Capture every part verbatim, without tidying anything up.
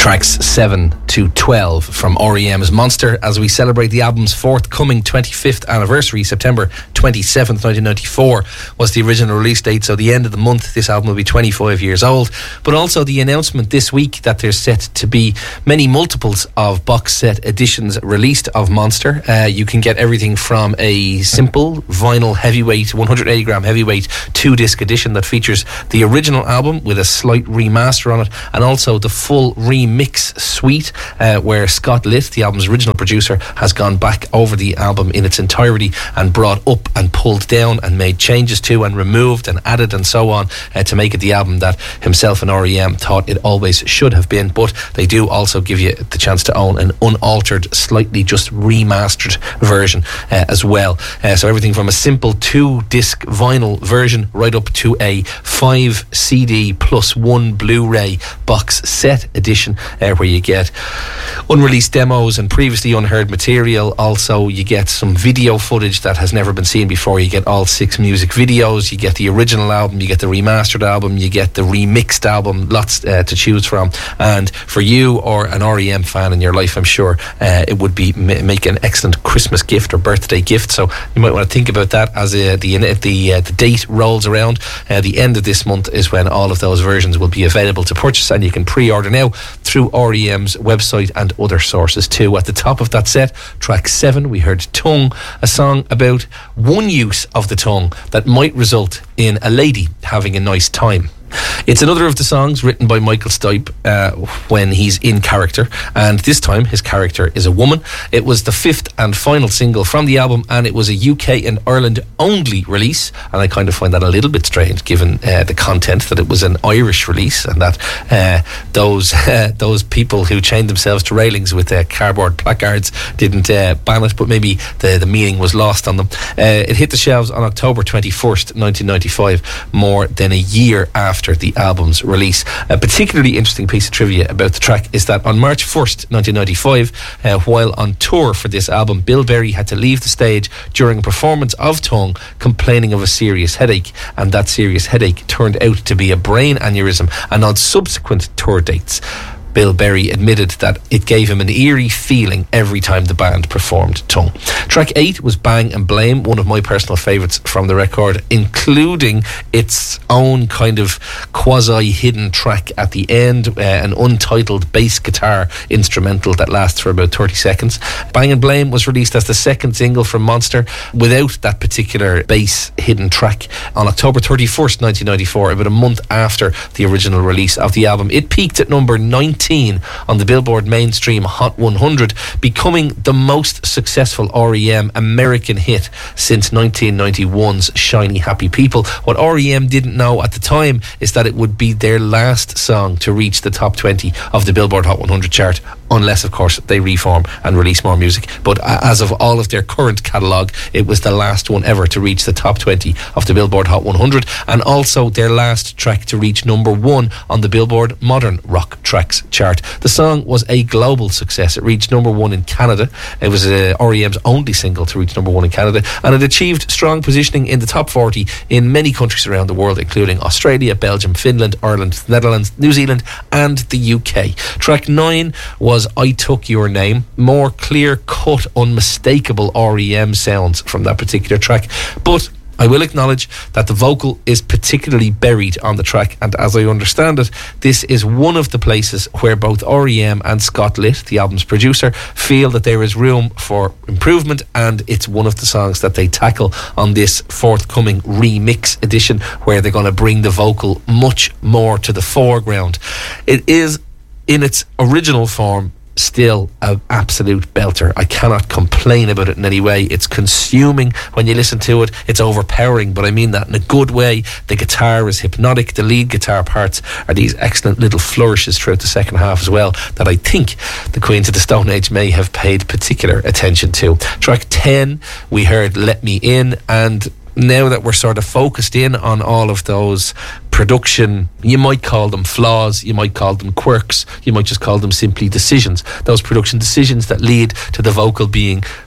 Tracks seven to twelve from R E M's Monster as we celebrate the album's forthcoming twenty-fifth anniversary. September twenty-seventh, nineteen ninety-four was the original release date, so the end of the month this album will be twenty-five years old. But also the announcement this week that there's set to be many multiples of box set editions released of Monster. Uh, you can get everything from a simple vinyl heavyweight, one hundred eighty gram heavyweight two-disc edition that features the original album with a slight remaster on it, and also the full remix suite uh, where Scott Litt, the album's original producer, has gone back over the album in its entirety and brought up and pulled down and made changes to and removed and added and so on uh, to make it the album that himself and R E M thought it always should have been. But they do also give you the chance to own an unaltered, slightly just remastered version uh, as well. Uh, so everything from a simple two-disc vinyl version right up to a five C D plus one Blu-ray box set edition uh, where you get unreleased demos and previously unheard material. Also you get some video footage that has never been seen before. You get all six music videos, you get the original album, you get the remastered album, you get the remixed album, lots uh, to choose from. And for you or an R E M fan in your life, I'm sure uh, it would be ma- make an excellent Christmas gift or birthday gift. So you might want to think about that as uh, the the, uh, the date rolls around. Uh, the end of this month is when all of those versions will be available to purchase, and you can pre-order now through R E M's website and other sources too. At the top of that set, track seven, we heard Tongue, a song about one use of the tongue that might result in a lady having a nice time. It's another of the songs written by Michael Stipe uh, when he's in character, and this time his character is a woman. It was the fifth and final single from the album, and it was a U K and Ireland only release, and I kind of find that a little bit strange given uh, the content, that it was an Irish release and that uh, those uh, those people who chained themselves to railings with uh, cardboard placards didn't uh, ban it, but maybe the, the meaning was lost on them. Uh, it hit the shelves on October twenty-first, nineteen ninety-five, more than a year after After the album's release. A particularly interesting piece of trivia about the track is that on March first, nineteen ninety-five, uh, while on tour for this album, Bill Berry had to leave the stage during a performance of Tongue, complaining of a serious headache, and that serious headache turned out to be a brain aneurysm. And on subsequent tour dates, Bill Berry admitted that it gave him an eerie feeling every time the band performed Tongue. Track eight was Bang and Blame, one of my personal favourites from the record, including its own kind of quasi-hidden track at the end, uh, an untitled bass guitar instrumental that lasts for about thirty seconds. Bang and Blame was released as the second single from Monster without that particular bass hidden track on October thirty-first, nineteen ninety-four, about a month after the original release of the album. It peaked at number nineteen on the Billboard Mainstream Hot one hundred, becoming the most successful R E M American hit since nineteen ninety-one's Shiny Happy People. What R E M didn't know at the time is that it would be their last song to reach the top twenty of the Billboard Hot one hundred chart, unless of course they reform and release more music. But as of all of their current catalogue, it was the last one ever to reach the top twenty of the Billboard Hot one hundred, and also their last track to reach number one on the Billboard Modern Rock Tracks chart. The song was a global success. It reached number one in Canada. It was uh, R E M's only single to reach number one in Canada, and it achieved strong positioning in the top forty in many countries around the world, including Australia, Belgium, Finland, Ireland, Netherlands, New Zealand and the U K. Track nine was I Took Your Name. More clear-cut, unmistakable R E M sounds from that particular track, but I will acknowledge that the vocal is particularly buried on the track, and as I understand it, this is one of the places where both R E M and Scott Litt, the album's producer, feel that there is room for improvement, and it's one of the songs that they tackle on this forthcoming remix edition, where they're going to bring the vocal much more to the foreground. It is, in its original form, still an absolute belter. I cannot complain about it in any way. It's consuming when you listen to it. It's overpowering, but I mean that in a good way. The guitar is hypnotic. The lead guitar parts are these excellent little flourishes throughout the second half as well, that I think the Queens of the Stone Age may have paid particular attention to. Track ten, we heard Let Me In, and now that we're sort of focused in on all of those production, you might call them flaws, you might call them quirks, you might just call them simply decisions, those production decisions that lead to the vocal being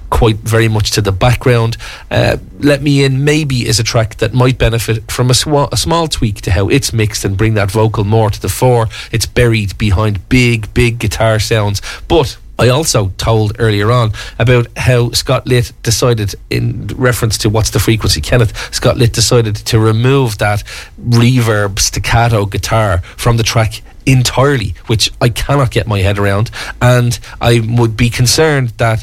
quite very much to the background. Uh, Let Me In maybe is a track that might benefit from a, sw- a small tweak to how it's mixed and bring that vocal more to the fore. It's buried behind big, big guitar sounds. But I also told earlier on about how Scott Litt decided, in reference to What's the Frequency, Kenneth, Scott Litt decided to remove that reverb staccato guitar from the track entirely, which I cannot get my head around. And I would be concerned that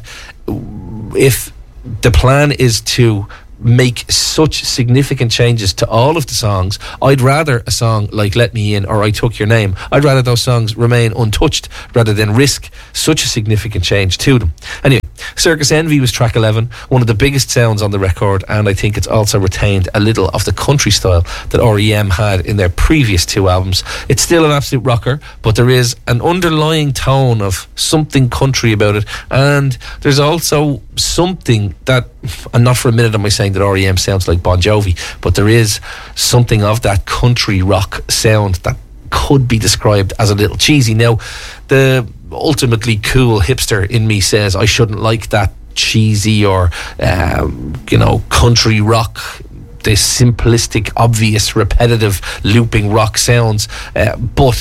if the plan is to make such significant changes to all of the songs, I'd rather a song like Let Me In or I Took Your Name, I'd rather those songs remain untouched rather than risk such a significant change to them. Anyway, Circus Envy was track eleven, one of the biggest sounds on the record, and I think it's also retained a little of the country style that R E M had in their previous two albums. It's still an absolute rocker, but there is an underlying tone of something country about it, and there's also something that, and not for a minute am I saying that R E M sounds like Bon Jovi, but there is something of that country rock sound that could be described as a little cheesy. Now, the ultimately cool hipster in me says I shouldn't like that cheesy or um, you know, country rock, this simplistic, obvious, repetitive, looping rock sounds, uh, but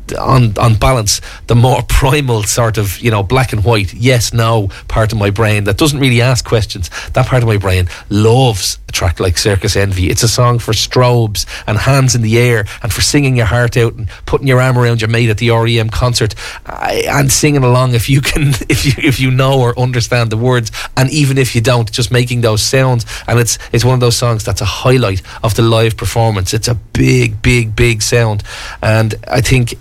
on on balance, the more primal sort of, you know, black and white, yes, no part of my brain that doesn't really ask questions, that part of my brain loves a track like Circus Envy. It's a song for strobes and hands in the air and for singing your heart out and putting your arm around your mate at the R E M concert uh, and singing along if you can, if you if you know or understand the words, and even if you don't, just making those sounds. And it's it's one of those songs that's a highlight of the live performance. It's a big, big, big sound, and I think,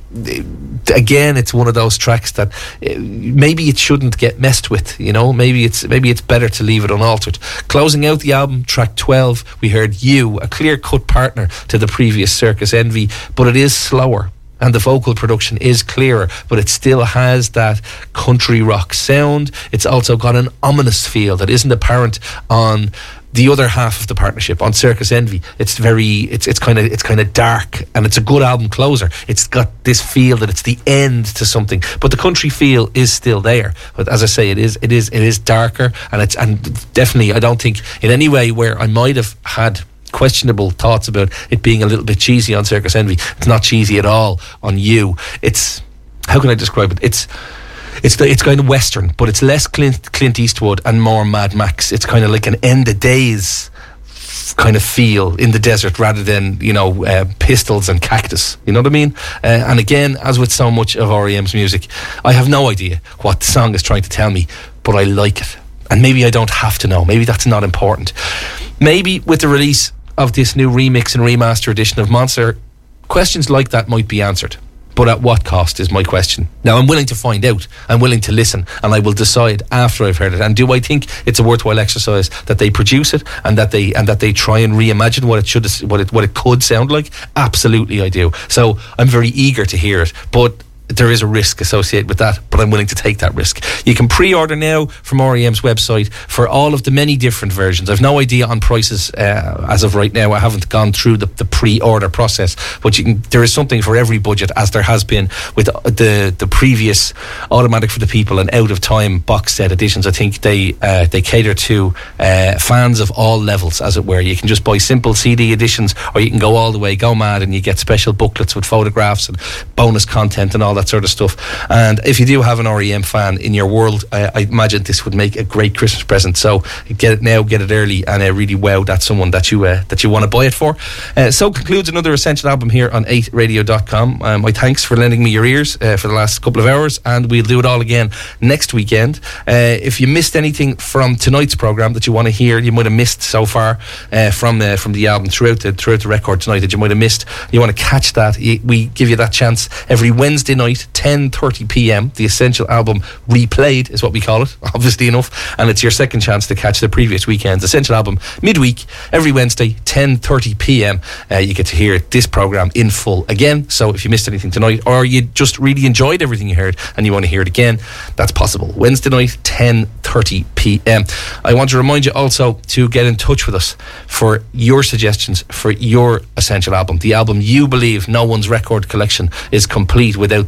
again, it's one of those tracks that maybe it shouldn't get messed with, you know. Maybe it's maybe it's better to leave it unaltered. Closing out the album, track twelve, we heard You, a clear-cut partner to the previous Circus Envy, but it is slower and the vocal production is clearer, but it still has that country rock sound. It's also got an ominous feel that isn't apparent on the other half of the partnership, on Circus Envy. It's very, it's it's kind of it's kind of dark, and it's a good album closer. It's got this feel that it's the end to something, but the country feel is still there. But as I say, it is it is it is darker, and it's and definitely, I don't think in any way where I might have had questionable thoughts about it being a little bit cheesy on Circus Envy, it's not cheesy at all on You. It's, how can I describe it? It's It's the, it's kind of Western, but it's less Clint, Clint Eastwood and more Mad Max. It's kind of like an end of days kind of feel in the desert rather than, you know, uh, pistols and cactus. You know what I mean? Uh, and again, as with so much of R E M's music, I have no idea what the song is trying to tell me, but I like it. And maybe I don't have to know. Maybe that's not important. Maybe with the release of this new remix and remaster edition of Monster, questions like that might be answered. But at what cost is my question. Now, I'm willing to find out. I'm willing to listen, and I will decide after I've heard it. And do I think it's a worthwhile exercise that they produce it and that they and that they try and reimagine what it should, what it what it could sound like? Absolutely, I do. So I'm very eager to hear it, but there is a risk associated with that, but I'm willing to take that risk. You can pre-order now from R E M's website for all of the many different versions. I've no idea on prices uh, as of right now. I haven't gone through the, the pre-order process, but you can, there is something for every budget, as there has been with the the previous Automatic for the People and Out of Time box set editions. I think they uh, they cater to uh, fans of all levels, as it were. You can just buy simple C D editions, or you can go all the way, go mad, and you get special booklets with photographs and bonus content and all that sort of stuff. And if you do have an R E M fan in your world, I, I imagine this would make a great Christmas present. So get it now, get it early, and uh, really wow that's someone that you uh, that you want to buy it for. Uh, so concludes another Essential Album here on eight radio dot com. Um, my thanks for lending me your ears uh, for the last couple of hours, and we'll do it all again next weekend. Uh, if you missed anything from tonight's programme that you want to hear, you might have missed so far uh, from the from the album throughout the throughout the record tonight that you might have missed, you want to catch that, we give you that chance every Wednesday night, ten thirty p.m. The Essential Album replayed is what we call it, obviously enough, and it's your second chance to catch the previous weekend's Essential Album midweek every Wednesday, ten thirty p.m. Uh, you get to hear this programme in full again. So if you missed anything tonight, or you just really enjoyed everything you heard and you want to hear it again, that's possible. Wednesday night, ten thirty p.m. I want to remind you also to get in touch with us for your suggestions for your Essential Album, the album you believe no one's record collection is complete without this one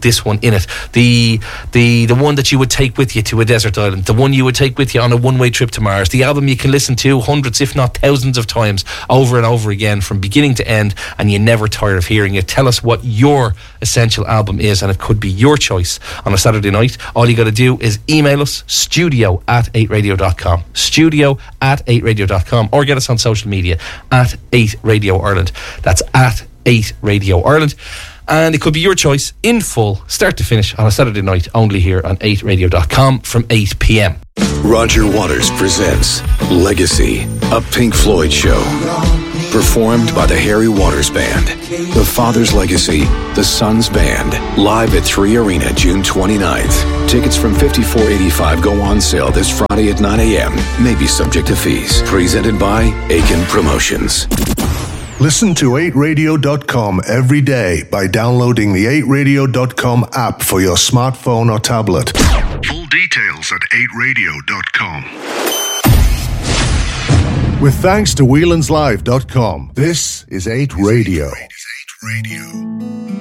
in it. The the the one that you would take with you to a desert island, the one you would take with you on a one-way trip to Mars, the album you can listen to hundreds if not thousands of times over and over again from beginning to end, and you never tire of hearing it. Tell us what your essential album is, and it could be your choice on a Saturday night. All you got to do is email us, studio at eight radio dot com, studio at eight radio dot com, or get us on social media at eight radio Ireland. That's at eight radio Ireland. And it could be your choice in full, start to finish, on a Saturday night, only here on eight radio dot com from eight p.m. Roger Waters presents Legacy, a Pink Floyd show. Performed by the Harry Waters Band. The Father's Legacy, the Son's Band. Live at three Arena, June twenty-ninth. Tickets from fifty-four eighty-five go on sale this Friday at nine a.m. May be subject to fees. Presented by Aiken Promotions. Listen to eight radio dot com every day by downloading the eight radio dot com app for your smartphone or tablet. Full details at eight radio dot com. With thanks to whelands live dot com, this is eight Radio. eight Radio.